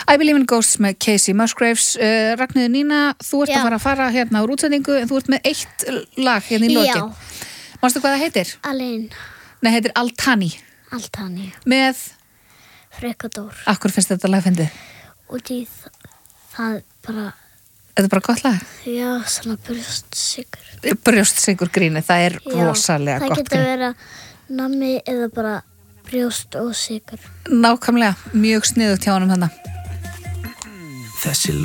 I Believe in Ghosts með Casey Musgraves. Ragnheiður Nína, þú ert að fara hérna á útsendingu en þú ert með eitt lag hérna í lokin. Manstu hvað það heitir? Alin. Nei, heitir Altani. Altani. Með? Frekadór. Akkur finnst þetta lag fyndið? Og því það bara... Þetta bara gott lag? Já, svona brjóstsikur. Brjóstsikur gríni, það er rosalega gott. Það getur verið nammi eða bara brjóst og sikur. Nákvæmlega, mjög sniðugt hjá honum þarna. Þessi